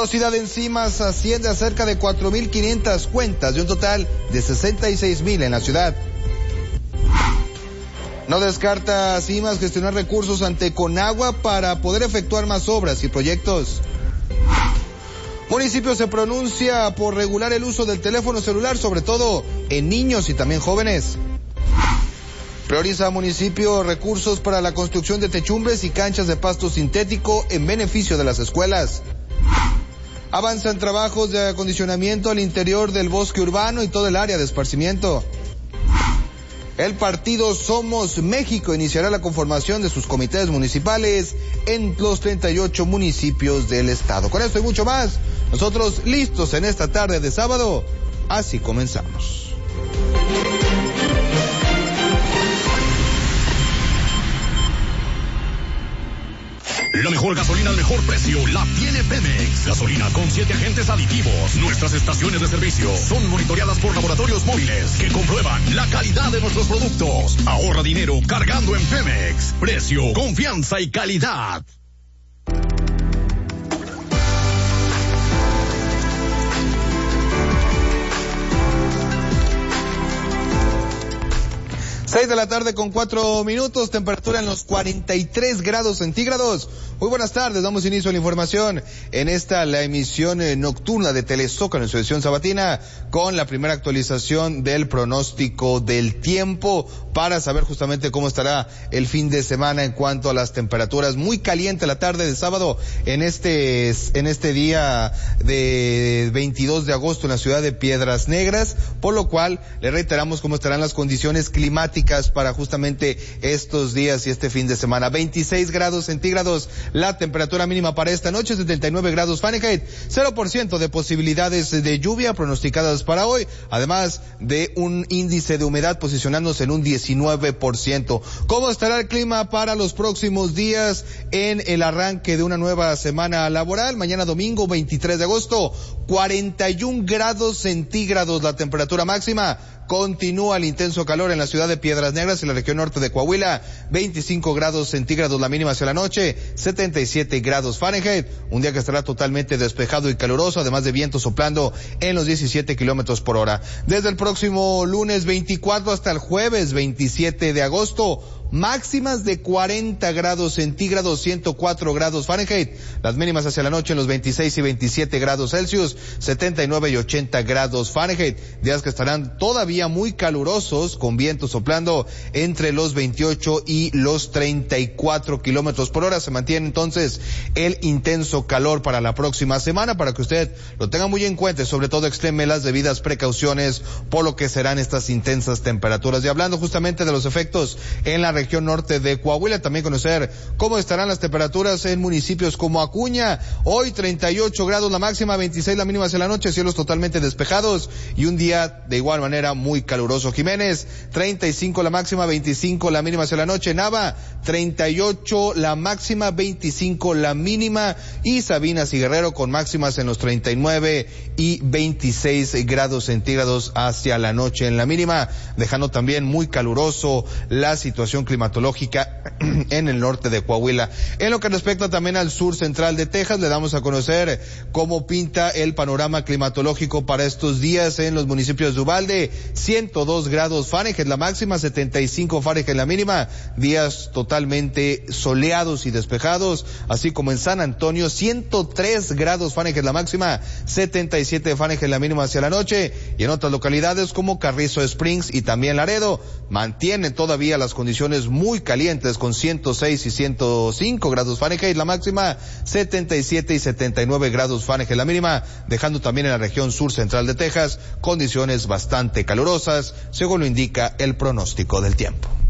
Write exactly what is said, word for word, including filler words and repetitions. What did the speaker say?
Morosidad de encimas asciende a cerca de cuatro mil quinientas cuentas de un total de sesenta y seis mil en la ciudad. No descarta CIMAS gestionar recursos ante Conagua para poder efectuar más obras y proyectos. Municipio se pronuncia por regular el uso del teléfono celular, sobre todo en niños y también jóvenes. Prioriza municipio recursos para la construcción de techumbres y canchas de pasto sintético en beneficio de las escuelas. Avanzan trabajos de acondicionamiento al interior del bosque urbano y todo el área de esparcimiento. El partido Somos México iniciará la conformación de sus comités municipales en los treinta y ocho municipios del estado. Con esto y mucho más, nosotros listos en esta tarde de sábado, así comenzamos. La mejor gasolina al mejor precio la tiene Pemex. Gasolina con siete agentes aditivos. Nuestras estaciones de servicio son monitoreadas por laboratorios móviles que comprueban la calidad de nuestros productos. Ahorra dinero cargando en Pemex. Precio, confianza y calidad. Seis de la tarde con cuatro minutos, temperatura en los cuarenta y tres grados centígrados. Muy buenas tardes, damos inicio a la información en esta, la emisión eh, nocturna de Telezócalo en su edición sabatina, con la primera actualización del pronóstico del tiempo para saber justamente cómo estará el fin de semana en cuanto a las temperaturas. Muy caliente la tarde de sábado en este, en este día de veintidós de agosto en la ciudad de Piedras Negras, por lo cual le reiteramos cómo estarán las condiciones climáticas para justamente estos días y este fin de semana. veintiséis grados centígrados la temperatura mínima para esta noche, setenta y nueve grados Fahrenheit, cero por ciento de posibilidades de lluvia pronosticadas para hoy, además de un índice de humedad posicionándose en un diecinueve por ciento. ¿Cómo estará el clima para los próximos días en el arranque de una nueva semana laboral? Mañana domingo veintitrés de agosto, cuarenta y un grados centígrados la temperatura máxima. Continúa el intenso calor en la ciudad de Piedras Negras y la región norte de Coahuila, veinticinco grados centígrados la mínima hacia la noche, setenta y siete grados Fahrenheit, un día que estará totalmente despejado y caluroso, además de viento soplando en los diecisiete kilómetros por hora. Desde el próximo lunes veinticuatro hasta el jueves veintisiete de agosto, máximas de cuarenta grados centígrados, ciento cuatro grados Fahrenheit, las mínimas hacia la noche en los veintiséis y veintisiete grados Celsius, setenta y nueve y ochenta grados Fahrenheit, días que estarán todavía muy calurosos, con viento soplando entre los veintiocho y los treinta y cuatro kilómetros por hora. Se mantiene entonces el intenso calor para la próxima semana, para que usted lo tenga muy en cuenta, sobre todo extreme las debidas precauciones por lo que serán estas intensas temperaturas. Y hablando justamente de los efectos en la región norte de Coahuila, también conocer cómo estarán las temperaturas en municipios como Acuña. Hoy treinta y ocho grados la máxima, veintiséis la mínima hacia la noche, cielos totalmente despejados y un día de igual manera muy caluroso. Jiménez, treinta y cinco la máxima, veinticinco la mínima hacia la noche. Nava, treinta y ocho la máxima, veinticinco la mínima. Y Sabinas y Guerrero con máximas en los treinta y nueve y veintiséis grados centígrados hacia la noche en la mínima, dejando también muy caluroso la situación climatológica en el norte de Coahuila. En lo que respecta también al sur central de Texas, le damos a conocer cómo pinta el panorama climatológico para estos días en los municipios de Uvalde, ciento dos grados Fahrenheit la máxima, setenta y cinco Fahrenheit la mínima, días totalmente soleados y despejados, así como en San Antonio, ciento tres grados Fahrenheit la máxima, setenta y siete Fahrenheit la mínima hacia la noche, y en otras localidades como Carrizo Springs y también Laredo, mantienen todavía las condiciones muy calientes con ciento seis y ciento cinco grados Fahrenheit la máxima, setenta y siete y setenta y nueve grados Fahrenheit la mínima, dejando también en la región sur central de Texas condiciones bastante calurosas, según lo indica el pronóstico del tiempo.